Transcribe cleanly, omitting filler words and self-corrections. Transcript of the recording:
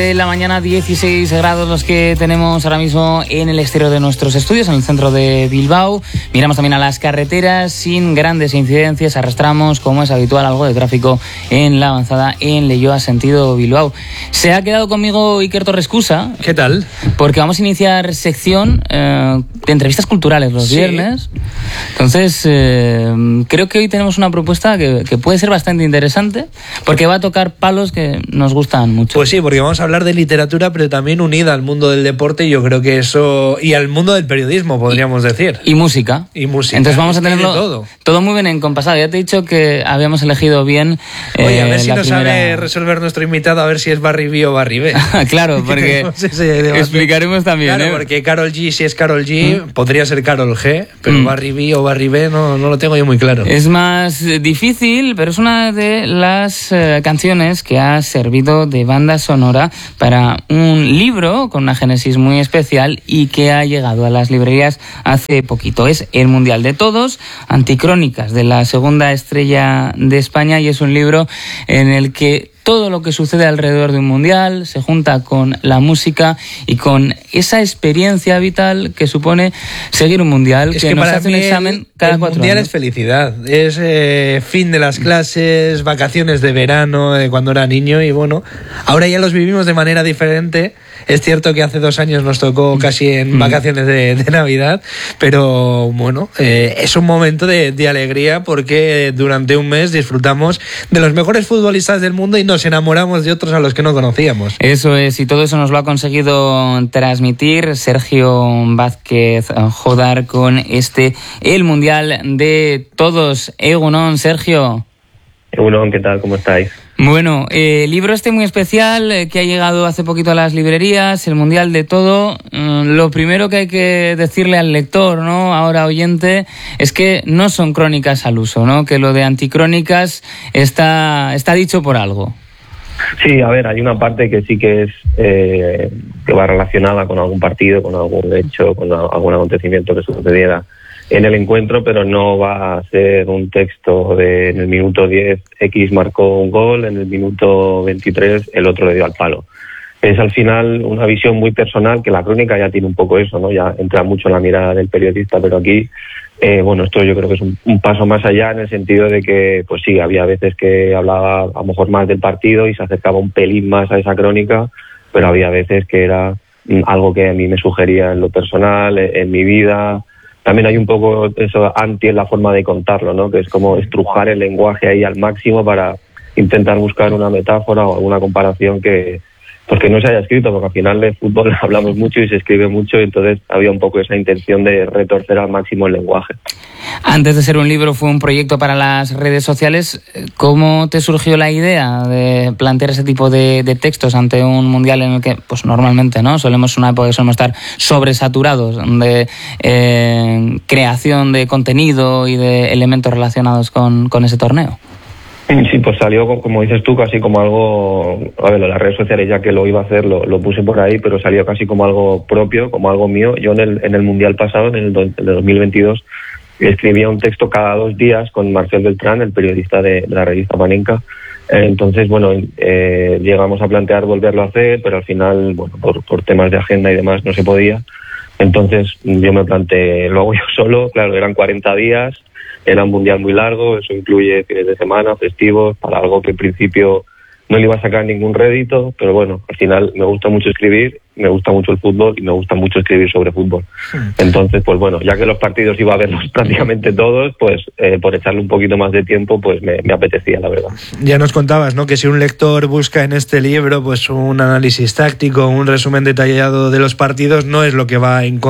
De la mañana, 16 grados los que tenemos ahora mismo en el exterior de nuestros estudios, en el centro de Bilbao. Miramos también a las carreteras sin grandes incidencias. Arrastramos, como es habitual, algo de tráfico en la avanzada en Leioa, sentido Bilbao. Se ha quedado conmigo Iker Torrescusa. ¿Qué tal? Porque vamos a iniciar sección de entrevistas culturales los viernes. Entonces, creo que hoy tenemos una propuesta que puede ser bastante interesante, porque va a tocar palos que nos gustan mucho. Pues sí, porque vamos a hablar de literatura, pero también unida al mundo del deporte, y yo creo que eso, y al mundo del periodismo, podríamos decir. Y música. Y música. Entonces vamos a tenerlo todo muy bien encompasado. Ya te he dicho que habíamos elegido bien. Oye, a ver si nos sabe resolver nuestro invitado, a ver si es Barry B o Barry B. Claro, porque explicaremos también. Claro, porque Karol G, si es Karol G, podría ser Karol G, pero Barry B o Barry B no lo tengo yo muy claro. Es más difícil, pero es una de las canciones que ha servido de banda sonora para un libro con una génesis muy especial y que ha llegado a las librerías hace poquito. Es El Mundial de Todos, Anticrónicas de la Segunda Estrella de España, y es un libro en el que todo lo que sucede alrededor de un mundial se junta con la música y con esa experiencia vital que supone seguir un mundial, que nos hace un examen cada 4 años. El mundial es felicidad, es fin de las clases, vacaciones de verano, cuando era niño, y bueno, ahora ya los vivimos de manera diferente. Es cierto que hace 2 años nos tocó casi en vacaciones de Navidad, pero bueno, es un momento de alegría, porque durante un mes disfrutamos de los mejores futbolistas del mundo y nos enamoramos de otros a los que no conocíamos. Eso es, y todo eso nos lo ha conseguido transmitir Sergio Vázquez Jodar con El Mundial de Todos. Egunon, Sergio. Egunon, ¿qué tal? ¿Cómo estáis? Bueno, libro muy especial que ha llegado hace poquito a las librerías, El Mundial de Todo. Lo primero que hay que decirle al lector, ¿no?, ahora oyente, es que no son crónicas al uso, ¿no?, que lo de anticrónicas está dicho por algo. Sí, a ver, hay una parte que sí que es que va relacionada con algún partido, con algún hecho, con algún acontecimiento que sucediera en el encuentro, pero no va a ser un texto de en el minuto 10 X marcó un gol, en el minuto 23 el otro le dio al palo. Es al final una visión muy personal, que la crónica ya tiene un poco eso, ¿no? Ya entra mucho en la mirada del periodista, pero aquí, bueno, esto yo creo que es un paso más allá, en el sentido de que, pues sí, había veces que hablaba a lo mejor más del partido y se acercaba un pelín más a esa crónica, pero había veces que era algo que a mí me sugería en lo personal, en mi vida. También hay un poco eso anti en la forma de contarlo, ¿no?, que es como estrujar el lenguaje ahí al máximo para intentar buscar una metáfora o alguna comparación que no se haya escrito, porque al final de fútbol hablamos mucho y se escribe mucho, y entonces había un poco esa intención de retorcer al máximo el lenguaje. Antes de ser un libro fue un proyecto para las redes sociales. ¿Cómo te surgió la idea de plantear ese tipo de textos ante un mundial en el que, pues normalmente, ¿no?, solemos estar sobresaturados de creación de contenido y de elementos relacionados con ese torneo? Sí, pues salió, como dices tú, casi como algo... A ver, las redes sociales, ya que lo iba a hacer, lo puse por ahí, pero salió casi como algo propio, como algo mío. Yo en el Mundial pasado, en el 2022, escribía un texto cada 2 días con Marcel Beltrán, el periodista de la revista Panenka. Entonces, bueno, llegamos a plantear volverlo a hacer, pero al final, bueno, por temas de agenda y demás no se podía. Entonces yo me planteé, lo hago yo solo, claro, eran 40 días, era un mundial muy largo, eso incluye fines de semana, festivos, para algo que en principio no le iba a sacar ningún rédito, pero bueno, al final me gusta mucho escribir, me gusta mucho el fútbol y me gusta mucho escribir sobre fútbol. Entonces, pues bueno, ya que los partidos iba a verlos prácticamente todos, pues por echarle un poquito más de tiempo, pues me apetecía, la verdad. Ya nos contabas, ¿no?, que si un lector busca en este libro pues un análisis táctico, un resumen detallado de los partidos, no es lo que va a encontrar